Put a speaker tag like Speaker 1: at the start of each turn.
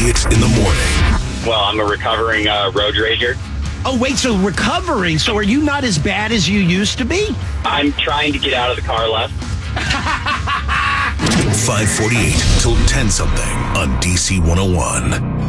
Speaker 1: Elliott in the morning.
Speaker 2: Well, I'm a recovering road rager.
Speaker 3: Oh, wait, so recovering. So are you not as bad as you used to be?
Speaker 2: I'm trying to get out of the car left.
Speaker 1: 548 till 10 something on DC 101.